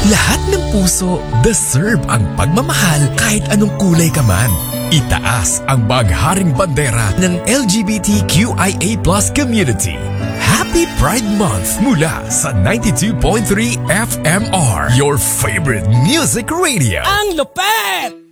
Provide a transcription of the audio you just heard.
Lahat ng puso deserve ang pagmamahal kahit anong kulay ka man. Itaas ang bagharing bandera ng LGBTQIA+ community. Happy Pride Month mula sa 92.3 FMR, your favorite music radio. Ang lupet!